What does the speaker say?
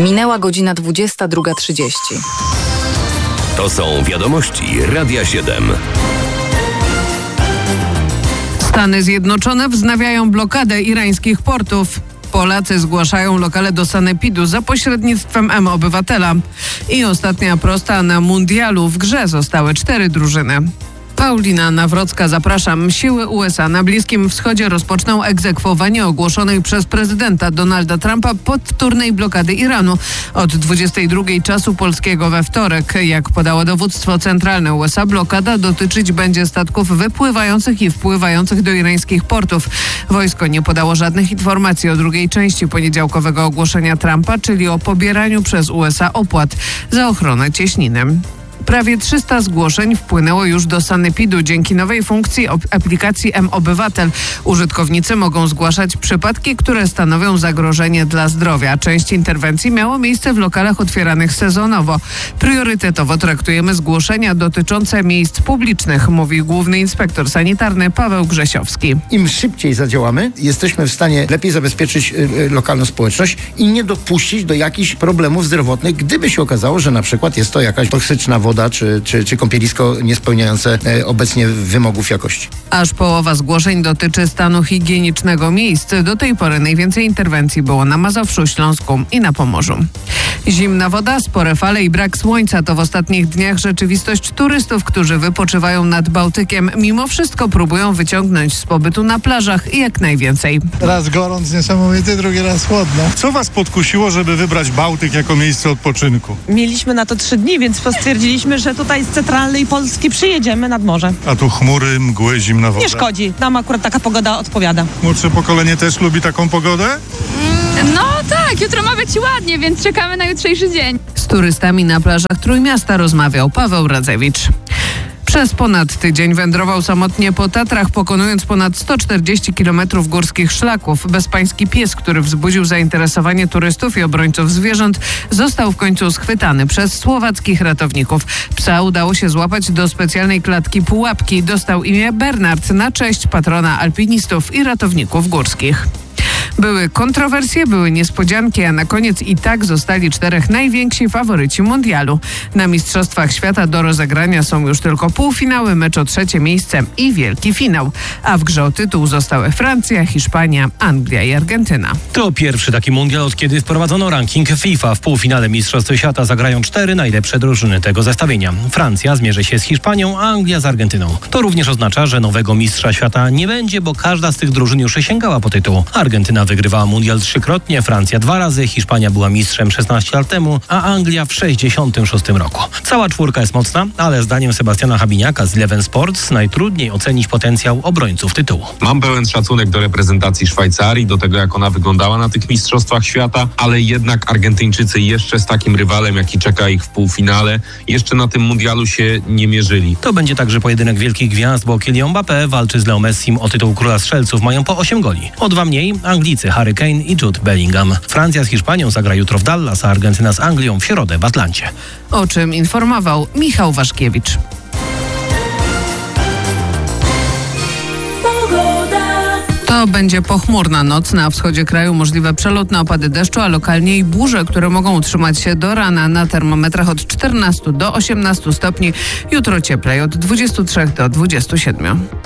Minęła godzina 22:30. To są wiadomości Radia 7. Stany Zjednoczone wznawiają blokadę irańskich portów. Polacy zgłaszają lokale do sanepidu za pośrednictwem mObywatela. I ostatnia prosta na mundialu. W grze zostały 4 drużyny. Paulina Nawrocka, zapraszam. Siły USA na Bliskim Wschodzie rozpoczną egzekwowanie ogłoszonej przez prezydenta Donalda Trumpa powtórnej blokady Iranu od 22:00 czasu polskiego we wtorek. Jak podało dowództwo centralne USA, blokada dotyczyć będzie statków wypływających i wpływających do irańskich portów. Wojsko nie podało żadnych informacji o drugiej części poniedziałkowego ogłoszenia Trumpa, czyli o pobieraniu przez USA opłat za ochronę cieśniny. Prawie 300 zgłoszeń wpłynęło już do sanepidu. Dzięki nowej funkcji aplikacji mObywatel użytkownicy mogą zgłaszać przypadki, które stanowią zagrożenie dla zdrowia. Część interwencji miało miejsce w lokalach otwieranych sezonowo. Priorytetowo traktujemy zgłoszenia dotyczące miejsc publicznych, mówi główny inspektor sanitarny Paweł Grzesiowski. Im szybciej zadziałamy, jesteśmy w stanie lepiej zabezpieczyć lokalną społeczność i nie dopuścić do jakichś problemów zdrowotnych, gdyby się okazało, że na przykład jest to jakaś toksyczna woda czy kąpielisko niespełniające obecnie wymogów jakości. Aż połowa zgłoszeń dotyczy stanu higienicznego miejsc. Do tej pory najwięcej interwencji było na Mazowszu, Śląsku i na Pomorzu. Zimna woda, spore fale i brak słońca to w ostatnich dniach rzeczywistość turystów, którzy wypoczywają nad Bałtykiem. Mimo wszystko próbują wyciągnąć z pobytu na plażach jak najwięcej. Raz gorąc niesamowity, drugi raz chłodno. Co was podkusiło, żeby wybrać Bałtyk jako miejsce odpoczynku? Mieliśmy na to 3 dni, więc stwierdziliśmy, że tutaj z centralnej Polski przyjedziemy nad morze. A tu chmury, mgły, zimna woda. Nie szkodzi. Nam akurat taka pogoda odpowiada. Młodsze pokolenie też lubi taką pogodę? No tak, jutro ma być ładnie, więc czekamy na jutrzejszy dzień. Z turystami na plażach Trójmiasta rozmawiał Paweł Radzewicz. Przez ponad tydzień wędrował samotnie po Tatrach, pokonując ponad 140 km górskich szlaków. Bezpański pies, który wzbudził zainteresowanie turystów i obrońców zwierząt, został w końcu schwytany przez słowackich ratowników. Psa udało się złapać do specjalnej klatki pułapki. Dostał imię Bernard na cześć patrona alpinistów i ratowników górskich. Były kontrowersje, były niespodzianki, a na koniec i tak zostali 4 najwięksi faworyci mundialu. Na Mistrzostwach Świata do rozegrania są już tylko półfinały, mecz o 3. miejsce i wielki finał. A w grze o tytuł zostały Francja, Hiszpania, Anglia i Argentyna. To pierwszy taki mundial, od kiedy wprowadzono ranking FIFA. W półfinale Mistrzostw Świata zagrają 4 najlepsze drużyny tego zestawienia. Francja zmierzy się z Hiszpanią, a Anglia z Argentyną. To również oznacza, że nowego mistrza świata nie będzie, bo każda z tych drużyn już sięgała po tytuł. Argentyna wygrywała mundial 3-krotnie, Francja 2 razy, Hiszpania była mistrzem 16 lat temu, a Anglia w 66 roku. Cała czwórka jest mocna, ale zdaniem Sebastiana Habiniaka z Eleven Sports najtrudniej ocenić potencjał obrońców tytułu. Mam pełen szacunek do reprezentacji Szwajcarii, do tego jak ona wyglądała na tych mistrzostwach świata, ale jednak Argentyńczycy jeszcze z takim rywalem, jaki czeka ich w półfinale, jeszcze na tym mundialu się nie mierzyli. To będzie także pojedynek wielkich gwiazd, bo Kylian Mbappé walczy z Leo Messim o tytuł króla strzelców, mają po 8 goli. O 2 mniej Anglicy Harry Kane i Jude Bellingham. Francja z Hiszpanią zagra jutro w Dallas, a Argentyna z Anglią w środę w Atlancie. O czym informował Michał Waszkiewicz. To będzie pochmurna noc. Na wschodzie kraju możliwe przelotne opady deszczu, a lokalnie i burze, które mogą utrzymać się do rana. Na termometrach od 14 do 18 stopni. Jutro cieplej od 23 do 27.